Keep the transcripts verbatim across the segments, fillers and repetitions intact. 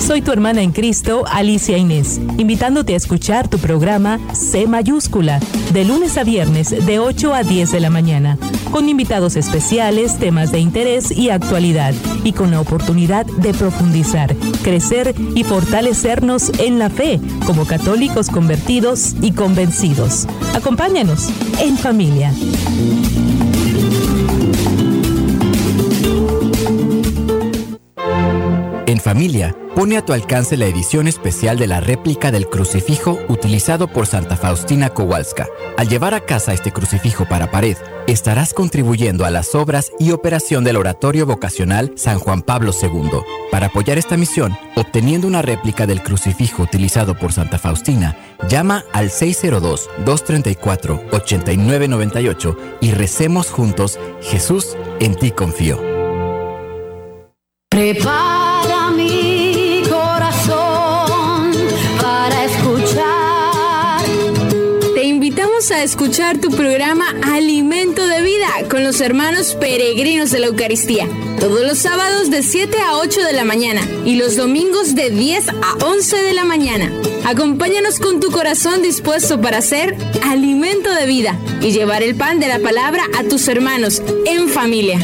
Soy tu hermana en Cristo, Alicia Inés, invitándote a escuchar tu programa C mayúscula, de lunes a viernes de ocho a diez de la mañana, con invitados especiales, temas de interés y actualidad, y con la oportunidad de profundizar, crecer y fortalecernos en la fe como católicos convertidos y convencidos. Acompáñanos en familia. En Familia, pone a tu alcance la edición especial de la réplica del crucifijo utilizado por Santa Faustina Kowalska. Al llevar a casa este crucifijo para pared, estarás contribuyendo a las obras y operación del Oratorio Vocacional San Juan Pablo segundo. Para apoyar esta misión, obteniendo una réplica del crucifijo utilizado por Santa Faustina, llama al seis cero dos, dos tres cuatro, ocho nueve nueve ocho y recemos juntos: Jesús, en ti confío. Prepara mi corazón para escuchar. Te invitamos a escuchar tu programa Alimento de Vida con los hermanos peregrinos de la Eucaristía, todos los sábados de siete a ocho de la mañana y los domingos de diez a once de la mañana. Acompáñanos con tu corazón dispuesto para ser alimento de vida y llevar el pan de la palabra a tus hermanos en familia.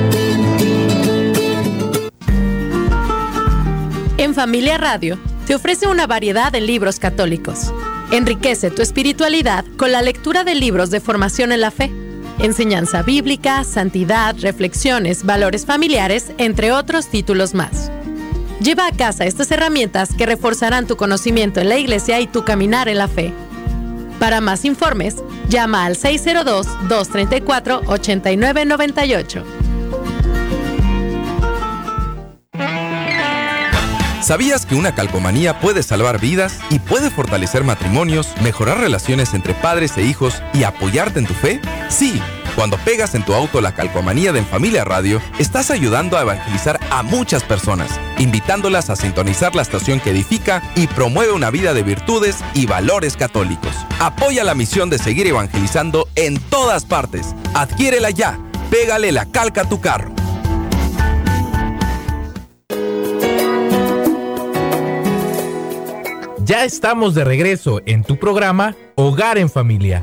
En Familia Radio te ofrece una variedad de libros católicos. Enriquece tu espiritualidad con la lectura de libros de formación en la fe, enseñanza bíblica, santidad, reflexiones, valores familiares, entre otros títulos más. Lleva a casa estas herramientas que reforzarán tu conocimiento en la Iglesia y tu caminar en la fe. Para más informes, llama al seis cero dos, dos tres cuatro, ocho nueve nueve ocho. ¿Sabías que una calcomanía puede salvar vidas y puede fortalecer matrimonios, mejorar relaciones entre padres e hijos y apoyarte en tu fe? Sí, cuando pegas en tu auto la calcomanía de En Familia Radio, estás ayudando a evangelizar a muchas personas, invitándolas a sintonizar la estación que edifica y promueve una vida de virtudes y valores católicos. Apoya la misión de seguir evangelizando en todas partes. Adquiérela ya. Pégale la calca a tu carro. Ya estamos de regreso en tu programa Hogar en Familia.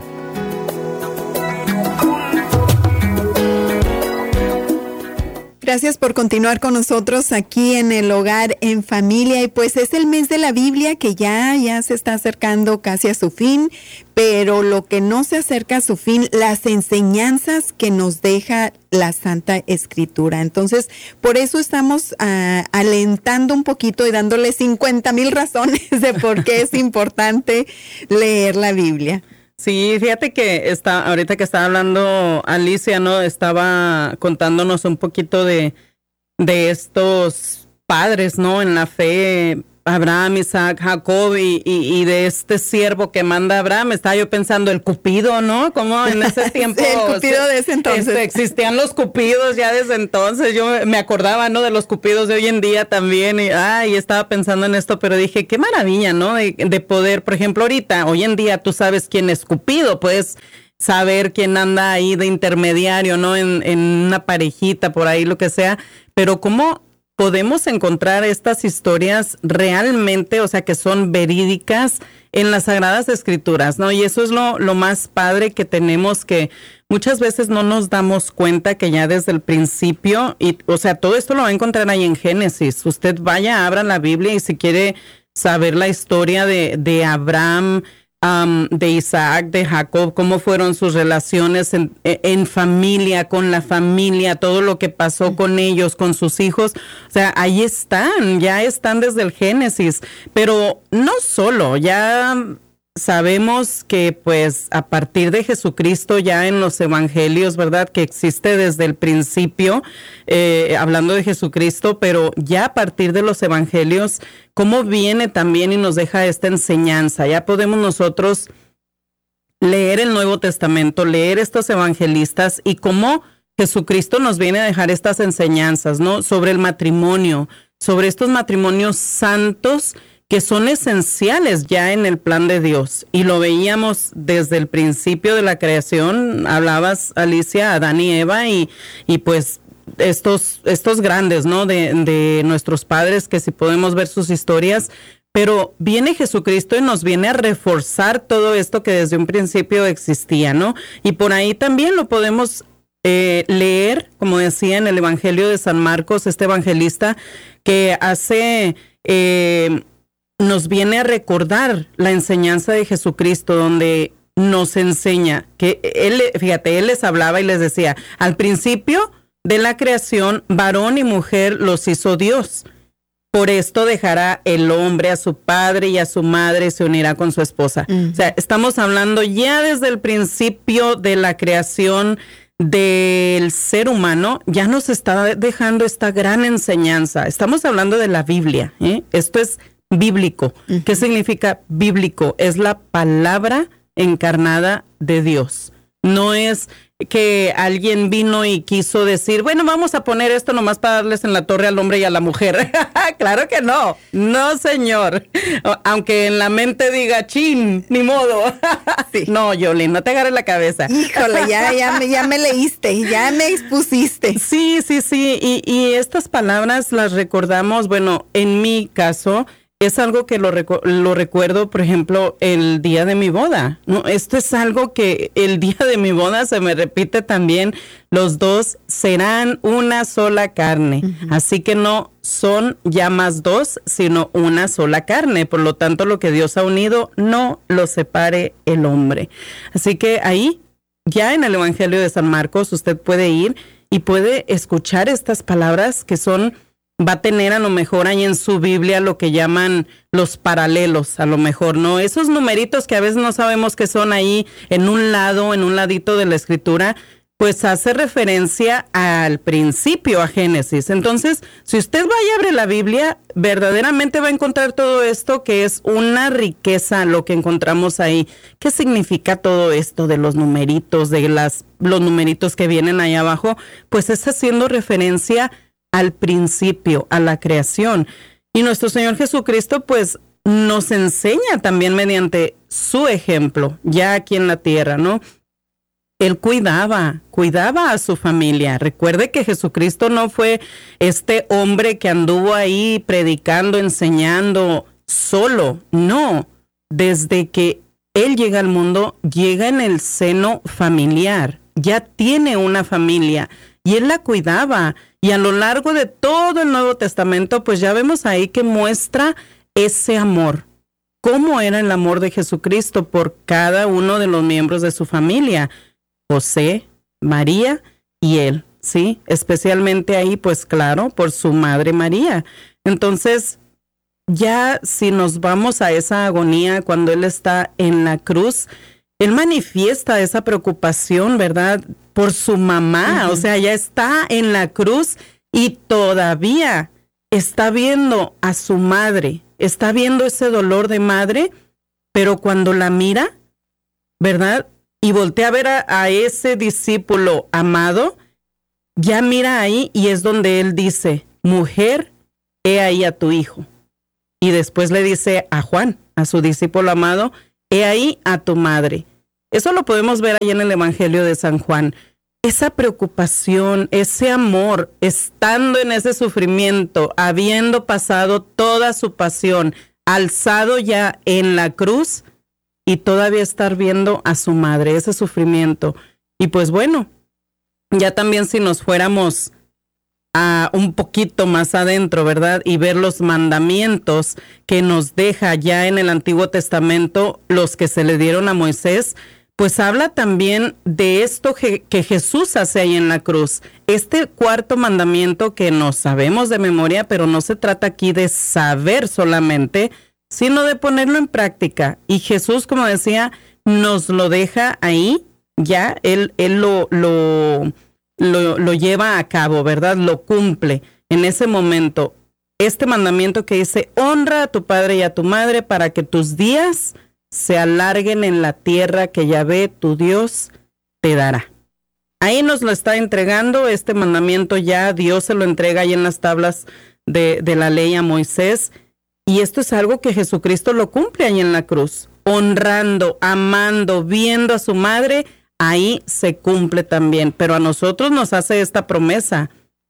Gracias por continuar con nosotros aquí en el Hogar en Familia. Y pues es el mes de la Biblia que ya, ya se está acercando casi a su fin, pero lo que no se acerca a su fin, las enseñanzas que nos deja la Santa Escritura. Entonces, por eso estamos uh, alentando un poquito y dándole cincuenta mil razones de por qué es importante leer la Biblia. Sí, fíjate que está, ahorita que estaba hablando Alicia, ¿no? Estaba contándonos un poquito de, de estos padres, ¿no? En la fe, Abraham, Isaac, Jacob y, y, y de este siervo que manda Abraham. Estaba yo pensando, el Cupido, ¿no? Como en ese tiempo. Sí, el Cupido de ese entonces. Este, existían los Cupidos ya desde entonces. Yo me acordaba, ¿no? De los Cupidos de hoy en día también. Y, ay, estaba pensando en esto, pero dije, qué maravilla, ¿no? De, de poder, por ejemplo, ahorita, hoy en día tú sabes quién es Cupido, puedes saber quién anda ahí de intermediario, ¿no? En, en una parejita, por ahí, lo que sea. Pero cómo podemos encontrar estas historias realmente, o sea, que son verídicas en las Sagradas Escrituras, ¿no? Y eso es lo, lo más padre que tenemos, que muchas veces no nos damos cuenta que ya desde el principio, y, o sea, todo esto lo va a encontrar ahí en Génesis. Usted vaya, abra la Biblia y si quiere saber la historia de, de Abraham, Um, de Isaac, de Jacob, cómo fueron sus relaciones en, en familia, con la familia, todo lo que pasó con ellos, con sus hijos. O sea, ahí están, ya están desde el Génesis. Pero no solo, ya sabemos que pues a partir de Jesucristo ya en los evangelios, ¿verdad? Que existe desde el principio, eh, hablando de Jesucristo, pero ya a partir de los evangelios, cómo viene también y nos deja esta enseñanza. Ya podemos nosotros leer el Nuevo Testamento, leer estos evangelistas y cómo Jesucristo nos viene a dejar estas enseñanzas, ¿no? Sobre el matrimonio, sobre estos matrimonios santos que son esenciales ya en el plan de Dios. Y lo veíamos desde el principio de la creación. Hablabas, Alicia, Adán y Eva, y, y pues estos, estos grandes, ¿no? De, de nuestros padres, que si podemos ver sus historias, pero viene Jesucristo y nos viene a reforzar todo esto que desde un principio existía, ¿no? Y por ahí también lo podemos eh, leer, como decía en el Evangelio de San Marcos, este evangelista que hace... Eh, nos viene a recordar la enseñanza de Jesucristo, donde nos enseña que él, fíjate, él les hablaba y les decía, al principio de la creación, varón y mujer los hizo Dios. Por esto dejará el hombre a su padre y a su madre y se unirá con su esposa. Uh-huh. O sea, estamos hablando ya desde el principio de la creación del ser humano, ya nos está dejando esta gran enseñanza. Estamos hablando de la Biblia, ¿eh? Esto es bíblico. Uh-huh. ¿Qué significa bíblico? Es la palabra encarnada de Dios. No es que alguien vino y quiso decir, bueno, vamos a poner esto nomás para darles en la torre al hombre y a la mujer. Claro que no. No, señor. Aunque en la mente diga, chin, ni modo. Sí. No, Yoli, no te agarres la cabeza. Híjole, ya, ya, me, ya me leíste, ya me expusiste. Sí, sí, sí. Y, y estas palabras las recordamos, bueno, en mi caso... Es algo que lo, recu- lo recuerdo, por ejemplo, el día de mi boda, ¿no? Esto es algo que el día de mi boda se me repite también. Los dos serán una sola carne. Uh-huh. Así que no son ya más dos, sino una sola carne. Por lo tanto, lo que Dios ha unido, no lo separe el hombre. Así que ahí, ya en el Evangelio de San Marcos, usted puede ir y puede escuchar estas palabras que son... Va a tener a lo mejor ahí en su Biblia lo que llaman los paralelos, a lo mejor, ¿no? Esos numeritos que a veces no sabemos qué son ahí en un lado, en un ladito de la escritura, pues hace referencia al principio, a Génesis. Entonces, si usted va y abre la Biblia, verdaderamente va a encontrar todo esto que es una riqueza lo que encontramos ahí. ¿Qué significa todo esto de los numeritos, de las los numeritos que vienen ahí abajo? Pues es haciendo referencia al principio, a la creación. Y nuestro Señor Jesucristo, pues, nos enseña también mediante su ejemplo, ya aquí en la tierra, ¿no? Él cuidaba, cuidaba a su familia. Recuerde que Jesucristo no fue este hombre que anduvo ahí predicando, enseñando solo. No, desde que Él llega al mundo, llega en el seno familiar. Ya tiene una familia y Él la cuidaba. Y a lo largo de todo el Nuevo Testamento, pues ya vemos ahí que muestra ese amor. ¿Cómo era el amor de Jesucristo por cada uno de los miembros de su familia? José, María y él, ¿sí? Especialmente ahí, pues claro, por su madre María. Entonces, ya si nos vamos a esa agonía cuando Él está en la cruz, Él manifiesta esa preocupación, ¿verdad?, por su mamá. Uh-huh. O sea, ya está en la cruz y todavía está viendo a su madre, está viendo ese dolor de madre, pero cuando la mira, ¿verdad?, y voltea a ver a, a ese discípulo amado, ya mira ahí y es donde Él dice, mujer, he ahí a tu hijo. Y después le dice a Juan, a su discípulo amado, he ahí a tu madre. Eso lo podemos ver ahí en el Evangelio de San Juan. Esa preocupación, ese amor, estando en ese sufrimiento, habiendo pasado toda su pasión, alzado ya en la cruz y todavía estar viendo a su madre, ese sufrimiento. Y pues bueno, ya también si nos fuéramos a un poquito más adentro, ¿verdad? Y ver los mandamientos que nos deja ya en el Antiguo Testamento, los que se le dieron a Moisés, pues habla también de esto que, que Jesús hace ahí en la cruz. Este cuarto mandamiento que no sabemos de memoria, pero no se trata aquí de saber solamente, sino de ponerlo en práctica. Y Jesús, como decía, nos lo deja ahí, ya, Él, él lo, lo, lo, lo lleva a cabo, ¿verdad? Lo cumple en ese momento. Este mandamiento que dice, honra a tu padre y a tu madre para que tus días se alarguen en la tierra que Yahvé, tu Dios, te dará. Ahí nos lo está entregando, este mandamiento ya Dios se lo entrega ahí en las tablas de, de la ley a Moisés, y esto es algo que Jesucristo lo cumple ahí en la cruz, honrando, amando, viendo a su madre, ahí se cumple también, pero a nosotros nos hace esta promesa,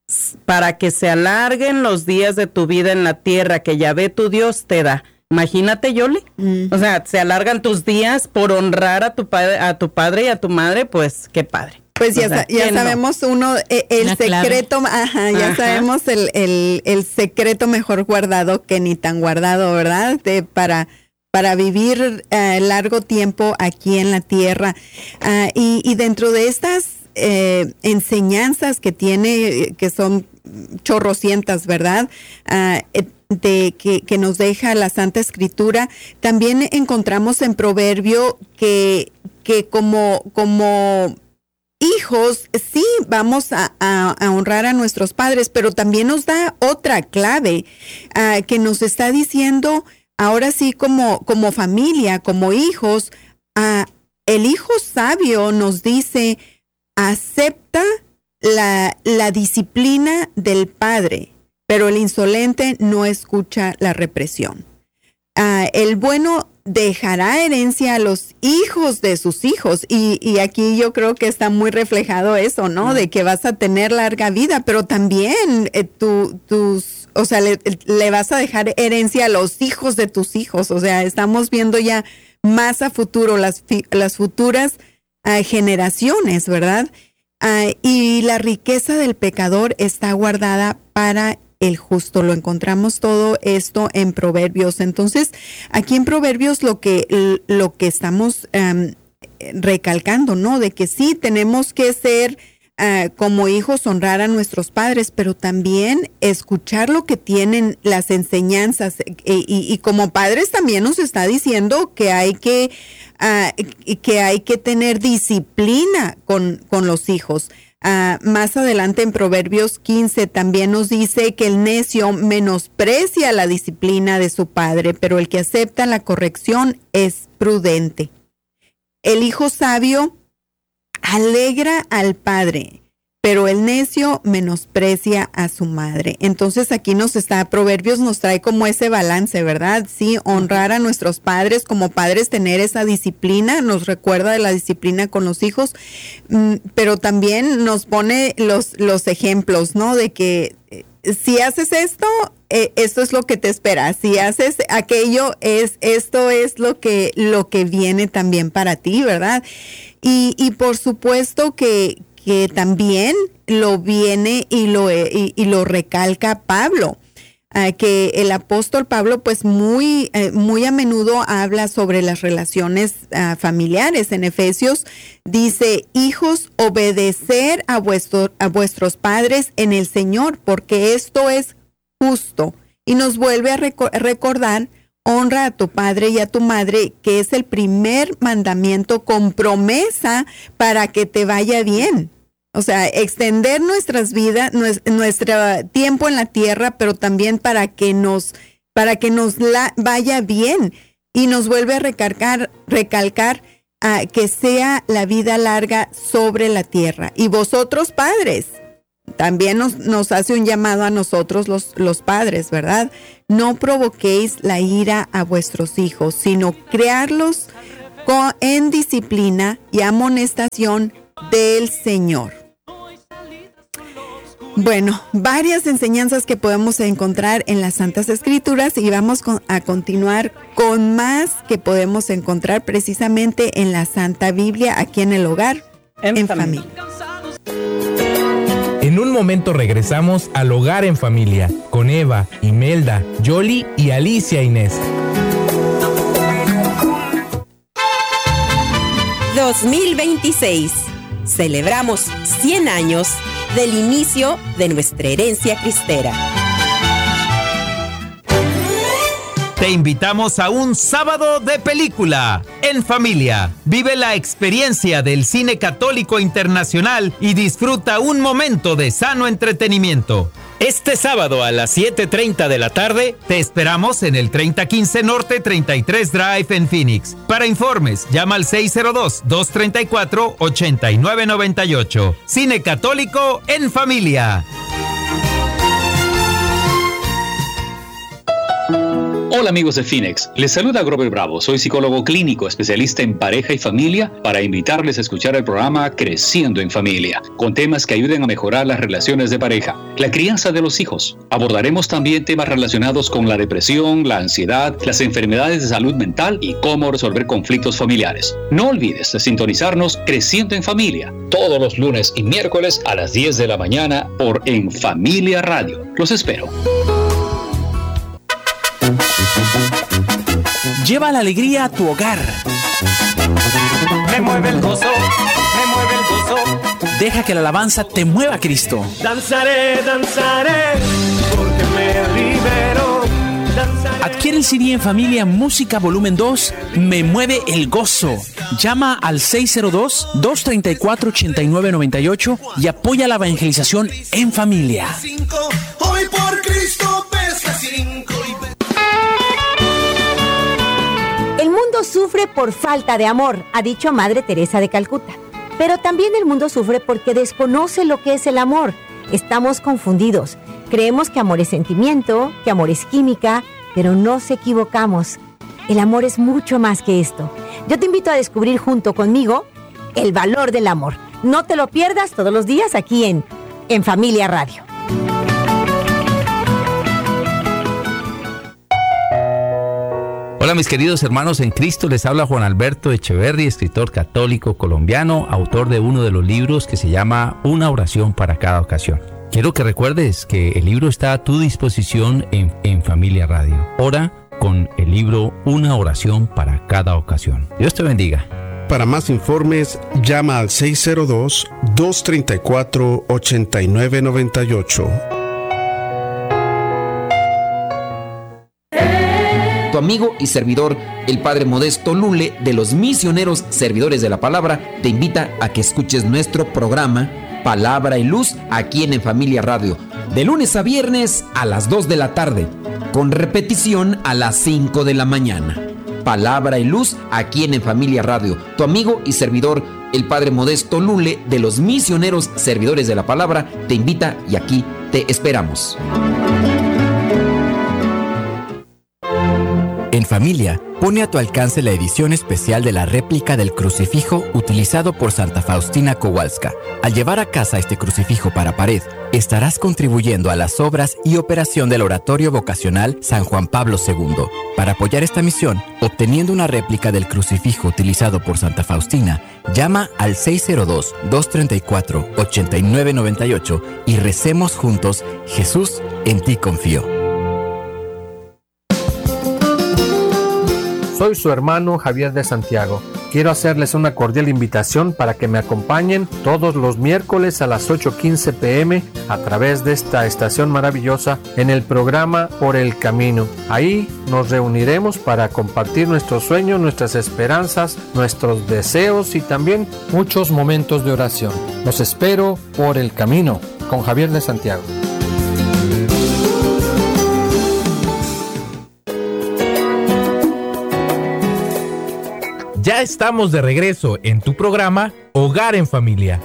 para que se alarguen los días de tu vida en la tierra que Yahvé tu Dios te da. Imagínate, Yoli. Mm. O sea, se alargan tus días por honrar a tu padre, a tu padre y a tu madre, pues qué padre. Pues ya, o sea, ya sabemos no? uno, eh, el La secreto, ajá, ya ajá. sabemos el, el, el secreto mejor guardado que ni tan guardado, ¿verdad? De, para, para vivir uh, largo tiempo aquí en la tierra. Uh, y, y dentro de estas eh, enseñanzas que tiene, que son chorrocientas, ¿verdad? Uh, de que, que nos deja la Santa Escritura, también encontramos en Proverbio que, que como, como hijos, sí, vamos a, a, a honrar a nuestros padres, pero también nos da otra clave uh, que nos está diciendo, ahora sí, como, como familia, como hijos, uh, el hijo sabio nos dice, acepta la, la disciplina del padre, pero el insolente no escucha la represión. Uh, el bueno dejará herencia a los hijos de sus hijos. Y, y aquí yo creo que está muy reflejado eso, ¿no? De que vas a tener larga vida, pero también eh, tu, tus, o sea, le, le vas a dejar herencia a los hijos de tus hijos. O sea, estamos viendo ya más a futuro las, las futuras uh, generaciones, ¿verdad? Uh, y la riqueza del pecador está guardada para el justo. Lo encontramos todo esto en Proverbios. Entonces, aquí en Proverbios lo que, lo que estamos um, recalcando, ¿no? De que sí tenemos que ser uh, como hijos, honrar a nuestros padres, pero también escuchar lo que tienen las enseñanzas. Y, y, y como padres también nos está diciendo que hay que, uh, que hay que tener disciplina con, con los hijos. Uh, más adelante en Proverbios quince también nos dice que el necio menosprecia la disciplina de su padre, pero el que acepta la corrección es prudente. El hijo sabio alegra al padre, pero el necio menosprecia a su madre. Entonces aquí nos está, Proverbios nos trae como ese balance, ¿verdad? Sí, honrar a nuestros padres, como padres tener esa disciplina, nos recuerda de la disciplina con los hijos, pero también nos pone los, los ejemplos, ¿no? De que si haces esto, eh, esto es lo que te espera. Si haces aquello, es esto es lo que, lo que viene también para ti, ¿verdad? Y, y por supuesto que que también lo viene y lo, y, y lo recalca Pablo, uh, que el apóstol Pablo pues muy, uh, muy a menudo habla sobre las relaciones uh, familiares. En Efesios dice, hijos, obedecer a, vuestro, a vuestros padres en el Señor, porque esto es justo. Y nos vuelve a reco- recordar, honra a tu padre y a tu madre, que es el primer mandamiento con promesa para que te vaya bien. O sea, extender nuestras vidas, nuestro tiempo en la tierra, pero también para que nos, para que nos la vaya bien. Y nos vuelve a recalcar, recalcar uh, que sea la vida larga sobre la tierra. Y vosotros, padres, también nos, nos hace un llamado a nosotros los, los padres, ¿verdad? No provoquéis la ira a vuestros hijos, sino criarlos con, en disciplina y amonestación del Señor. Bueno, varias enseñanzas que podemos encontrar en las Santas Escrituras y vamos con, a continuar con más que podemos encontrar precisamente en la Santa Biblia, aquí en el hogar, en, en familia. En un momento regresamos al Hogar en Familia con Eva, Imelda, Yoli y Alicia Inés. dos mil veintiséis. Celebramos cien años del inicio de nuestra herencia cristera. Te invitamos a un sábado de película en familia. Vive la experiencia del cine católico internacional y disfruta un momento de sano entretenimiento. Este sábado a las siete treinta de la tarde te esperamos en el treinta quince Norte treinta y tres Drive en Phoenix. Para informes, llama al seis cero dos, dos tres cuatro, ocho nueve nueve ocho. Cine católico en familia. Hola amigos de Phoenix, les saluda Grover Bravo, soy psicólogo clínico especialista en pareja y familia para invitarles a escuchar el programa Creciendo en Familia, con temas que ayuden a mejorar las relaciones de pareja, la crianza de los hijos. Abordaremos también temas relacionados con la depresión, la ansiedad, las enfermedades de salud mental y cómo resolver conflictos familiares. No olvides de sintonizarnos Creciendo en Familia, todos los lunes y miércoles a las diez de la mañana por En Familia Radio. Los espero. Lleva la alegría a tu hogar. Me mueve el gozo, me mueve el gozo. Deja que la alabanza te mueva a Cristo. Danzaré, danzaré, porque me libero. Danzaré. Adquiere el C D En Familia Música Volumen dos, Me Mueve el Gozo. Llama al seis cero dos, dos tres cuatro, ocho nueve nueve ocho y apoya la evangelización en familia. Hoy por Cristo pesca cinco. El mundo sufre por falta de amor, ha dicho Madre Teresa de Calcuta. Pero también el mundo sufre porque desconoce lo que es el amor. Estamos confundidos. Creemos que amor es sentimiento, que amor es química, pero nos equivocamos. El amor es mucho más que esto. Yo te invito a descubrir junto conmigo el valor del amor. No te lo pierdas todos los días aquí en, en Familia Radio. Hola mis queridos hermanos en Cristo, les habla Juan Alberto Echeverri, escritor católico colombiano, autor de uno de los libros que se llama Una oración para cada ocasión. Quiero que recuerdes que el libro está a tu disposición en, en Familia Radio. Ora con el libro Una oración para cada ocasión. Dios te bendiga. Para más informes, llama al seis cero dos, dos tres cuatro, ocho nueve nueve ocho. Tu amigo y servidor, el Padre Modesto Lule, de los Misioneros Servidores de la Palabra, te invita a que escuches nuestro programa Palabra y Luz aquí en En Familia Radio, de lunes a viernes a las dos de la tarde, con repetición a las cinco de la mañana. Palabra y Luz aquí en En Familia Radio. Tu amigo y servidor, el Padre Modesto Lule, de los Misioneros Servidores de la Palabra, te invita y aquí te esperamos. En Familia, pone a tu alcance la edición especial de la réplica del crucifijo utilizado por Santa Faustina Kowalska. Al llevar a casa este crucifijo para pared, estarás contribuyendo a las obras y operación del Oratorio Vocacional San Juan Pablo segundo. Para apoyar esta misión, obteniendo una réplica del crucifijo utilizado por Santa Faustina, llama al seis cero dos, dos tres cuatro, ocho nueve nueve ocho y recemos juntos: Jesús, en ti confío. Soy su hermano Javier de Santiago. Quiero hacerles una cordial invitación para que me acompañen todos los miércoles a las ocho quince pm a través de esta estación maravillosa en el programa Por el Camino. Ahí nos reuniremos para compartir nuestros sueños, nuestras esperanzas, nuestros deseos y también muchos momentos de oración. Los espero por el camino con Javier de Santiago. Ya estamos de regreso en tu programa Hogar en Familia.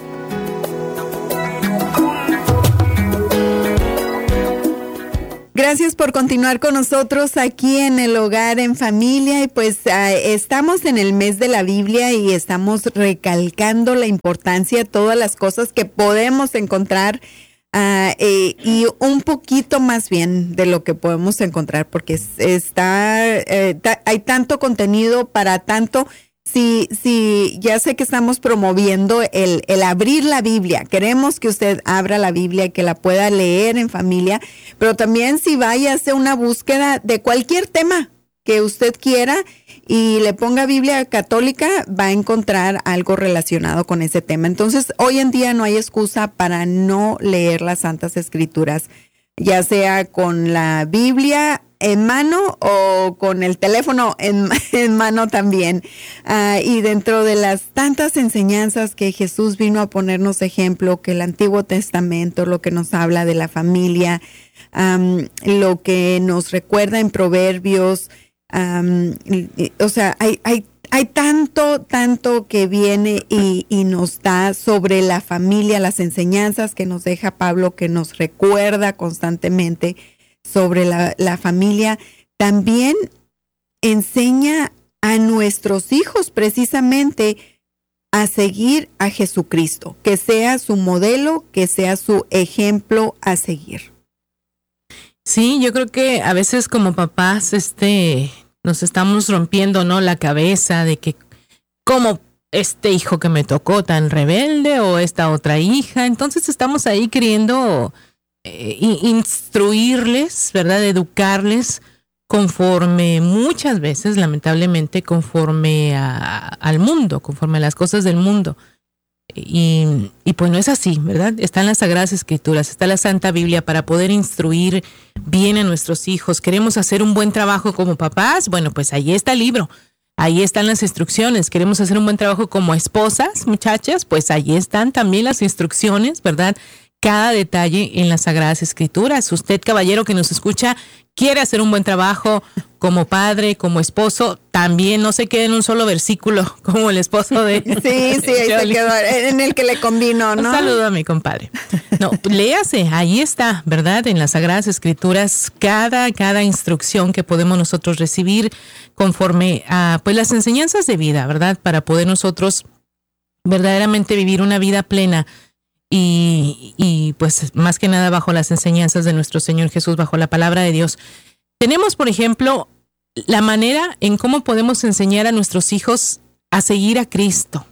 Gracias por continuar con nosotros aquí en el Hogar en Familia y pues uh, estamos en el mes de la Biblia y estamos recalcando la importancia de todas las cosas que podemos encontrar uh, eh, y un poquito más bien de lo que podemos encontrar porque está eh, ta- hay tanto contenido para tanto. Si, si ya sé que estamos promoviendo el, el abrir la Biblia, queremos que usted abra la Biblia y que la pueda leer en familia, pero también si vaya a hacer una búsqueda de cualquier tema que usted quiera y le ponga Biblia católica, va a encontrar algo relacionado con ese tema. Entonces, hoy en día no hay excusa para no leer las Santas Escrituras, ya sea con la Biblia en mano o con el teléfono en, en mano también. Uh, y dentro de las tantas enseñanzas que Jesús vino a ponernos ejemplo, que el Antiguo Testamento, lo que nos habla de la familia, um, lo que nos recuerda en Proverbios, um, y, o sea, hay, hay, hay tanto, tanto que viene y, y nos da sobre la familia, las enseñanzas que nos deja Pablo, que nos recuerda constantemente sobre la, la familia. también enseña a nuestros hijos precisamente a seguir a Jesucristo, que sea su modelo, que sea su ejemplo a seguir. Sí, yo creo que a veces como papás este, nos estamos rompiendo, ¿no?, la cabeza de que cómo este hijo que me tocó tan rebelde o esta otra hija. Entonces estamos ahí queriendo eh, instruirles, ¿verdad?, educarles conforme muchas veces, lamentablemente, conforme a, al mundo, conforme a las cosas del mundo. Y, y pues no es así, ¿verdad? Están las Sagradas Escrituras, está la Santa Biblia para poder instruir bien a nuestros hijos. Queremos hacer un buen trabajo como papás, bueno, pues ahí está el libro, ahí están las instrucciones. Queremos hacer un buen trabajo como esposas, muchachas, pues ahí están también las instrucciones, ¿verdad? Cada detalle en las Sagradas Escrituras. Usted, caballero que nos escucha, quiere hacer un buen trabajo como padre, como esposo, también no se quede en un solo versículo como el esposo de... Sí, sí, ahí se quedó, en el que le combinó, ¿no? Un saludo a mi compadre. No, léase, ahí está, ¿verdad? En las Sagradas Escrituras, cada, cada instrucción que podemos nosotros recibir conforme a pues las enseñanzas de vida, ¿verdad? Para poder nosotros verdaderamente vivir una vida plena. Y, y pues más que nada bajo las enseñanzas de nuestro Señor Jesús, bajo la palabra de Dios. Tenemos, por ejemplo, la manera en cómo podemos enseñar a nuestros hijos a seguir a Cristo.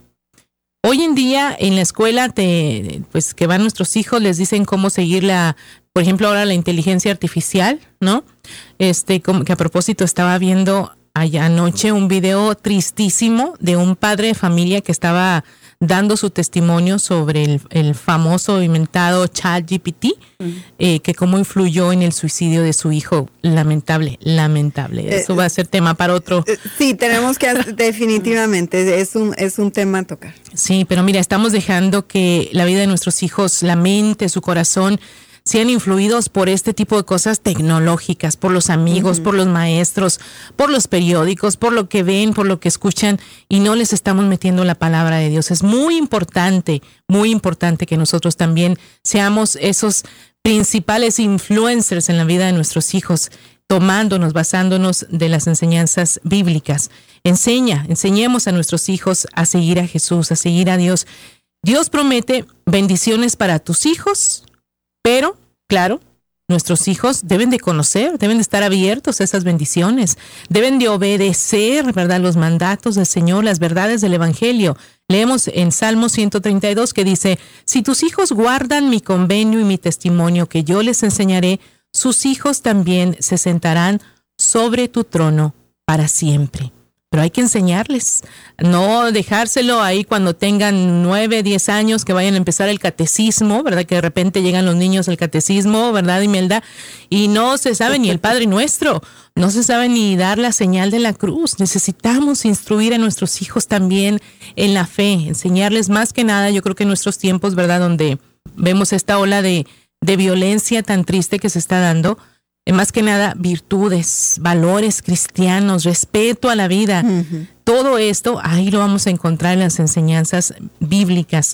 Hoy en día en la escuela te, pues que van nuestros hijos, les dicen cómo seguir la, por ejemplo, ahora la inteligencia artificial, ¿no? Este, como que a propósito estaba viendo allá anoche un video tristísimo de un padre de familia que estaba dando su testimonio sobre el, el famoso inventado ChatGPT, uh-huh. eh, que cómo influyó en el suicidio de su hijo. Lamentable, lamentable. Eso eh, va a ser tema para otro. Eh, sí, tenemos que, definitivamente, es un, es un tema a tocar. Sí, pero mira, estamos dejando que la vida de nuestros hijos, la mente, su corazón, sean influidos por este tipo de cosas tecnológicas, por los amigos, uh-huh. por los maestros, por los periódicos, por lo que ven, por lo que escuchan, y no les estamos metiendo la palabra de Dios. Es muy importante, muy importante que nosotros también seamos esos principales influencers en la vida de nuestros hijos, tomándonos, basándonos de las enseñanzas bíblicas. Enseña, enseñemos a nuestros hijos a seguir a Jesús, a seguir a Dios. Dios promete bendiciones para tus hijos, pero, claro, nuestros hijos deben de conocer, deben de estar abiertos a esas bendiciones, deben de obedecer, ¿verdad?, los mandatos del Señor, las verdades del Evangelio. Leemos en Salmo ciento treinta y dos que dice, si tus hijos guardan mi convenio y mi testimonio que yo les enseñaré, sus hijos también se sentarán sobre tu trono para siempre. Pero hay que enseñarles, no dejárselo ahí cuando tengan nueve, diez años, que vayan a empezar el catecismo, ¿verdad? Que de repente llegan los niños al catecismo, ¿verdad, Imelda? Y no se sabe ni el Padre Nuestro, no se sabe ni dar la señal de la cruz. Necesitamos instruir a nuestros hijos también en la fe, enseñarles más que nada, yo creo que en nuestros tiempos, ¿verdad? Donde vemos esta ola de, de violencia tan triste que se está dando, más que nada virtudes, valores cristianos, respeto a la vida. Uh-huh. Todo esto ahí lo vamos a encontrar en las enseñanzas bíblicas.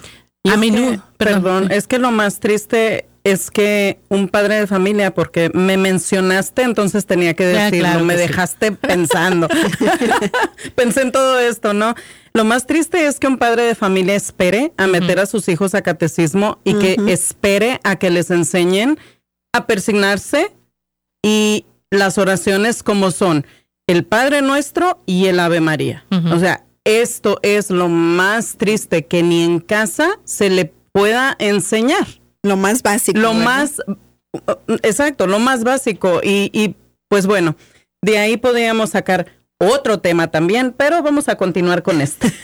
A menudo, que, perdón, perdón, es que lo más triste es que un padre de familia, porque me mencionaste, entonces tenía que decirlo, ah, claro me que dejaste sí. pensando. Pensé en todo esto, ¿no? Lo más triste es que un padre de familia espere a meter uh-huh. a sus hijos a catecismo y uh-huh. que espere a que les enseñen a persignarse y las oraciones como son el Padre Nuestro y el Ave María. Uh-huh. O sea, esto es lo más triste, que ni en casa se le pueda enseñar. Lo más básico. Lo ¿verdad? más, exacto, lo más básico. Y, y pues bueno, de ahí podríamos sacar otro tema también, pero vamos a continuar con este.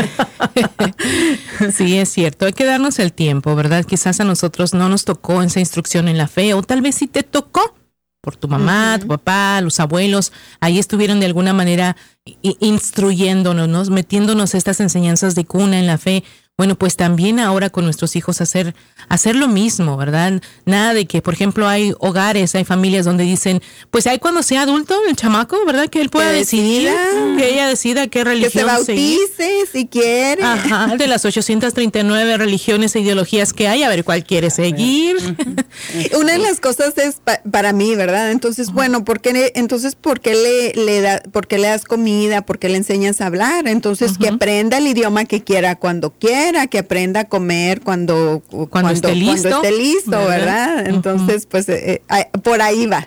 Sí, es cierto, hay que darnos el tiempo, ¿verdad? Quizás a nosotros no nos tocó esa instrucción en la fe, o tal vez sí te tocó por tu mamá, uh-huh. tu papá, los abuelos, ahí estuvieron de alguna manera instruyéndonos, ¿no? Metiéndonos estas enseñanzas de cuna en la fe. Bueno, pues también ahora con nuestros hijos hacer, hacer lo mismo, ¿verdad? Nada de que, por ejemplo, hay hogares, hay familias donde dicen, pues hay cuando sea adulto el chamaco, ¿verdad? Que él pueda que decidir, decida, que ella decida qué religión que se bautice seguir. Si quiere. Ajá, de las ochocientas treinta y nueve religiones e ideologías que hay, a ver cuál quiere seguir. Una de las cosas es pa- para mí, ¿verdad? Entonces, uh-huh. bueno, ¿por qué, entonces, ¿por qué le, le da, por qué le das comida? ¿Por qué le enseñas a hablar? Entonces, uh-huh. que aprenda el idioma que quiera cuando quiera, que aprenda a comer cuando, cuando, cuando, esté, listo, cuando esté listo, ¿verdad? ¿verdad? Entonces, uh-huh. pues, eh, eh, por ahí va.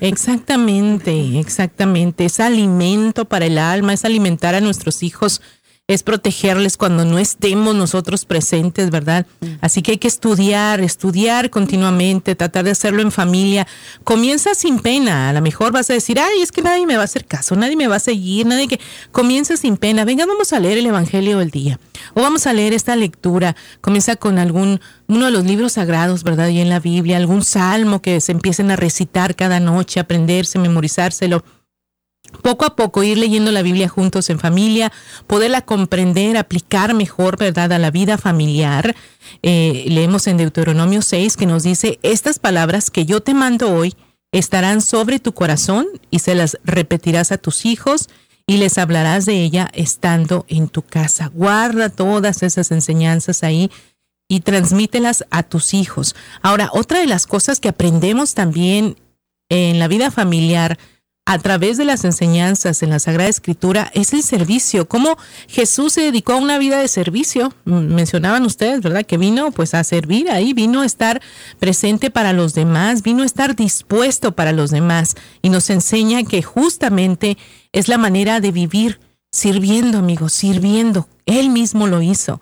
Exactamente, exactamente. Es alimento para el alma, es alimentar a nuestros hijos, es protegerles cuando no estemos nosotros presentes, ¿verdad? Así que hay que estudiar, estudiar continuamente, tratar de hacerlo en familia. Comienza sin pena, a lo mejor vas a decir, ay, es que nadie me va a hacer caso, nadie me va a seguir, nadie que... Comienza sin pena, venga, vamos a leer el Evangelio del día, o vamos a leer esta lectura, comienza con algún, uno de los libros sagrados, ¿verdad? Y en la Biblia, algún salmo que se empiecen a recitar cada noche, aprenderse, memorizárselo. Poco a poco ir leyendo la Biblia juntos en familia, poderla comprender, aplicar mejor, ¿verdad?, a la vida familiar. Eh, leemos en Deuteronomio seis que nos dice, estas palabras que yo te mando hoy estarán sobre tu corazón y se las repetirás a tus hijos y les hablarás de ella estando en tu casa. Guarda todas esas enseñanzas ahí y transmítelas a tus hijos. Ahora, otra de las cosas que aprendemos también en la vida familiar a través de las enseñanzas en la Sagrada Escritura es el servicio. Cómo Jesús se dedicó a una vida de servicio. Mencionaban ustedes, ¿verdad? Que vino pues a servir ahí, vino a estar presente para los demás, vino a estar dispuesto para los demás y nos enseña que justamente es la manera de vivir sirviendo, amigos, sirviendo. Él mismo lo hizo.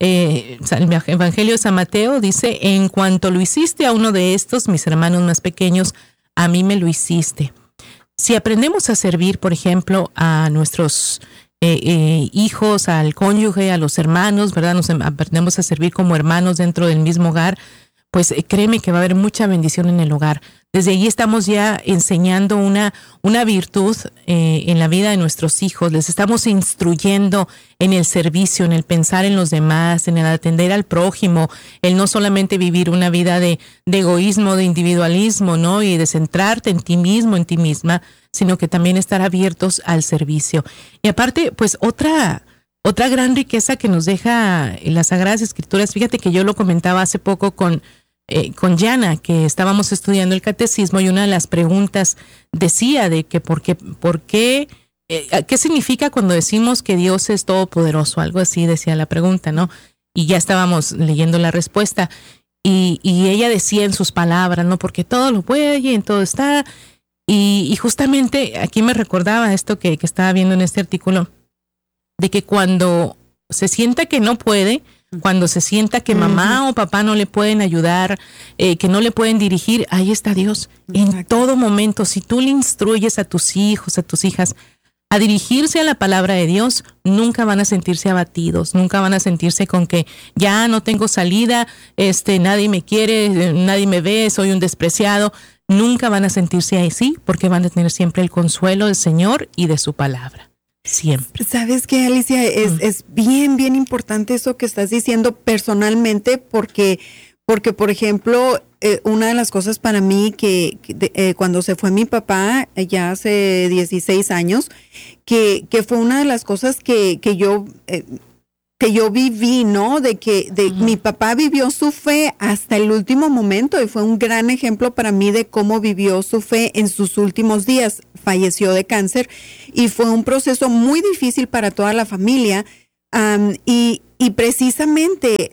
Eh, el Evangelio de San Mateo dice, en cuanto lo hiciste a uno de estos, mis hermanos más pequeños, a mí me lo hiciste. Si aprendemos a servir, por ejemplo, a nuestros eh, eh, hijos, al cónyuge, a los hermanos, ¿verdad? Nos aprendemos a servir como hermanos dentro del mismo hogar, pues eh, créeme que va a haber mucha bendición en el hogar. Desde ahí estamos ya enseñando una, una virtud eh, en la vida de nuestros hijos. Les estamos instruyendo en el servicio, en el pensar en los demás, en el atender al prójimo, el no solamente vivir una vida de, de egoísmo, de individualismo, ¿no? Y de centrarte en ti mismo, en ti misma, sino que también estar abiertos al servicio. Y aparte, pues otra... Otra gran riqueza que nos deja en las Sagradas Escrituras, fíjate que yo lo comentaba hace poco con, eh, con Yana, que estábamos estudiando el catecismo y una de las preguntas decía de que por qué, por qué, eh, qué significa cuando decimos que Dios es todopoderoso, algo así decía la pregunta, ¿no? Y ya estábamos leyendo la respuesta y, y ella decía en sus palabras, ¿no? Porque todo lo puede y en todo está. Y, y justamente aquí me recordaba esto que, que estaba viendo en este artículo, de que cuando se sienta que no puede, cuando se sienta que mamá uh-huh. o papá no le pueden ayudar, eh, que no le pueden dirigir, ahí está Dios. Exacto. En todo momento, si tú le instruyes a tus hijos, a tus hijas, a dirigirse a la palabra de Dios, nunca van a sentirse abatidos, nunca van a sentirse con que ya no tengo salida, este, nadie me quiere, nadie me ve, soy un despreciado. Nunca van a sentirse así porque van a tener siempre el consuelo del Señor y de su palabra. Siempre. ¿Sabes qué, Alicia? Es, mm. es bien, bien importante eso que estás diciendo personalmente porque, porque por ejemplo, eh, una de las cosas para mí que, que de, eh, cuando se fue mi papá, eh, ya hace dieciséis años, que, que fue una de las cosas que, que yo... Eh, que yo viví, ¿no? De que de, uh-huh. mi papá vivió su fe hasta el último momento y fue un gran ejemplo para mí de cómo vivió su fe en sus últimos días. Falleció de cáncer y fue un proceso muy difícil para toda la familia. Um, y, y precisamente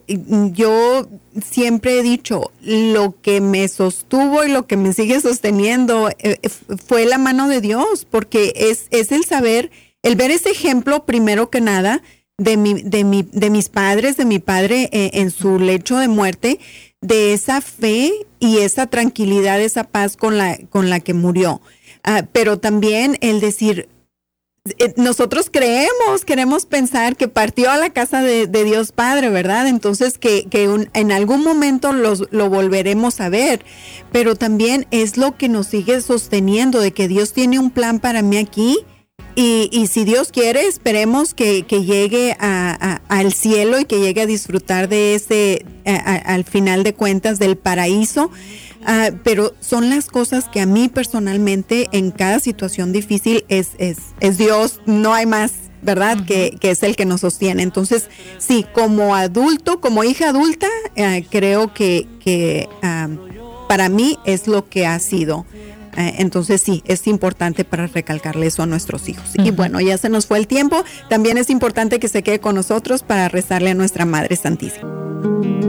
yo siempre he dicho, lo que me sostuvo y lo que me sigue sosteniendo eh, fue la mano de Dios, porque es, es el saber, el ver ese ejemplo primero que nada, de mi, de mi, de mis padres, de mi padre eh, en su lecho de muerte, de esa fe y esa tranquilidad, esa paz con la, con la que murió. Uh, pero también el decir, eh, nosotros creemos, queremos pensar que partió a la casa de, de Dios Padre, ¿verdad? Entonces que, que un, en algún momento los, lo volveremos a ver, pero también es lo que nos sigue sosteniendo, de que Dios tiene un plan para mí aquí, Y, y si Dios quiere, esperemos que, que llegue a, a, al cielo y que llegue a disfrutar de ese, a, a, al final de cuentas, del paraíso. Uh, pero son las cosas que a mí personalmente en cada situación difícil es, es, es Dios, no hay más, ¿verdad? Uh-huh. que, que es el que nos sostiene. Entonces, sí, como adulto, como hija adulta, uh, creo que, que uh, para mí es lo que ha sido. Uh, entonces sí, es importante para recalcarle eso a nuestros hijos. Uh-huh. Y bueno, ya se nos fue el tiempo. También es importante que se quede con nosotros para rezarle a nuestra Madre Santísima.